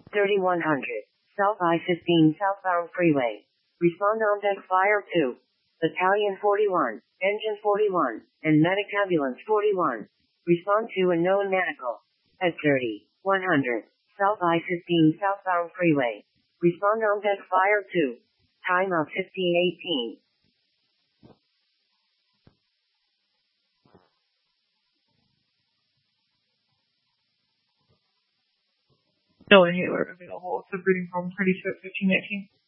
3100. South I-15 southbound freeway. Respond on deck fire 2. Battalion 41, Engine 41, and Medic Ambulance 41. Respond to unknown medical. At 3100. South I-15 southbound freeway. Respond on deck fire 2. Time of 15:18. No inhaler available. It's a breathing problem. Pretty fit 15:18.